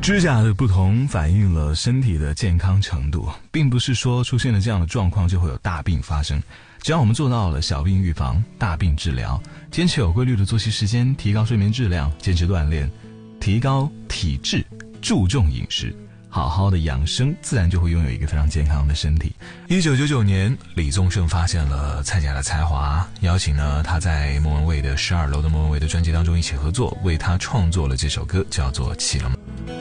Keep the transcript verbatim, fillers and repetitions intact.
指甲的不同反映了身体的健康程度，并不是说出现了这样的状况就会有大病发生。只要我们做到了小病预防、大病治疗，坚持有规律的作息时间，提高睡眠质量，坚持锻炼，提高体质，注重饮食，好好的养生，自然就会拥有一个非常健康的身体。一九九九年，李宗盛发现了蔡甲的才华，邀请呢他在莫文蔚的《十二楼的莫文蔚》的专辑当中一起合作，为他创作了这首歌，叫做《起了吗》。